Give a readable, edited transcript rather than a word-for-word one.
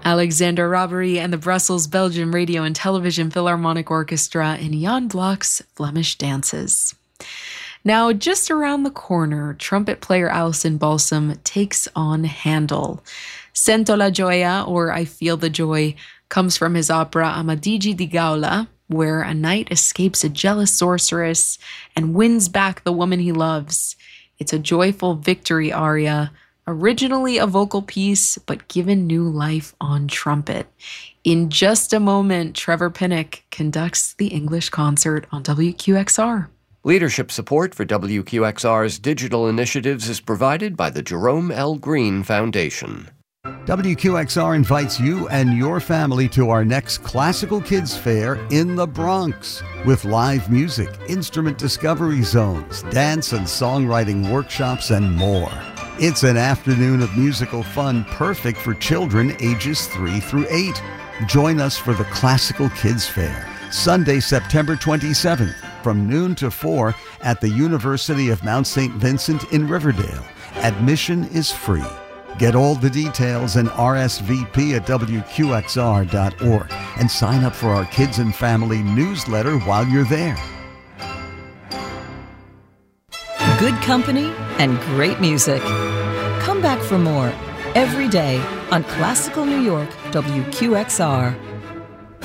Alexander Robbery and the Brussels Belgian Radio and Television Philharmonic Orchestra in Jan Bloch's Flemish Dances. Now, just around the corner, trumpet player Alison Balsam takes on Handel. Sento la gioia, or I Feel the Joy, comes from his opera Amadigi di Gaula, where a knight escapes a jealous sorceress and wins back the woman he loves. It's a joyful victory aria, originally a vocal piece, but given new life on trumpet. In just a moment, Trevor Pinnock conducts the English concert on WQXR. Leadership support for WQXR's digital initiatives is provided by the Jerome L. Green Foundation. WQXR invites you and your family to our next Classical Kids Fair in the Bronx with live music, instrument discovery zones, dance and songwriting workshops, and more. It's an afternoon of musical fun perfect for children ages 3 through 8. Join us for the Classical Kids Fair, Sunday, September 27th, from noon to 4 at the University of Mount St. Vincent in Riverdale. Admission is free. Get all the details and RSVP at WQXR.org and sign up for our Kids and Family newsletter while you're there. Good company and great music. Come back for more every day on Classical New York, WQXR.